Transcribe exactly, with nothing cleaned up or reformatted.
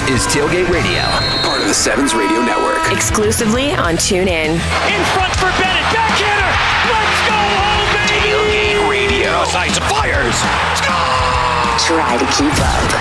is Tailgate Radio, part of the Sevens Radio Network. Exclusively on TuneIn. In front for Bennett. Backhander. Let's go home, baby. Tailgate Radio. Sights fires. Score! Try to keep up.